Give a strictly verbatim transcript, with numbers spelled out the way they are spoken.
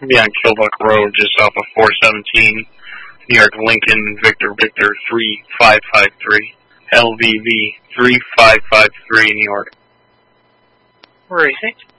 Be on Kilbuck Road, just off of four seventeen, New York Lincoln, Victor Victor three five five three, L V V three five five three, New York. Racing.